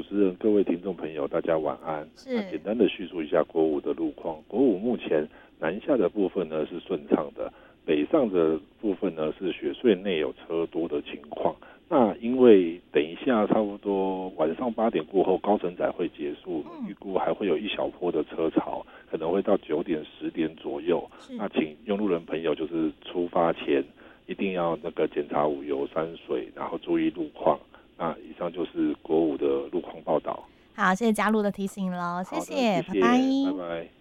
持人、各位听众朋友，大家晚安。简单的叙述一下国五的路况。国五目前南下的部分呢是顺畅的，北上的部分呢是雪隧内有车多的情况。那因为等一下差不多晚上8点过后，高承载会结束，预估还会有一小波的车潮，可能会到9点、10点左右。那请用路人朋友就是出发前一定要检查五油三水，然后注意路况。那以上就是国五的路况报道。 好，谢谢嘉璐的提醒咯，谢谢，拜拜。 拜拜。